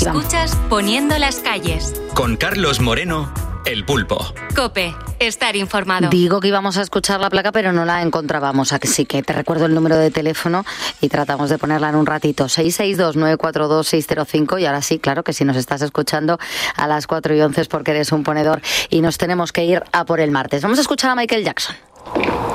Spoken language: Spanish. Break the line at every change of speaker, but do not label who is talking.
información.
Escuchas Poniendo las calles.
Con Carlos Moreno, El Pulpo.
COPE. Estar informado.
Digo que íbamos a escuchar la placa, pero no la encontrábamos. Así que te recuerdo el número de teléfono y tratamos de ponerla en un ratito. 662-942-605. Y ahora sí, claro que si nos estás escuchando a las 4:11 es porque eres un ponedor y nos tenemos que ir a por el martes. Vamos a escuchar a Michael Jackson.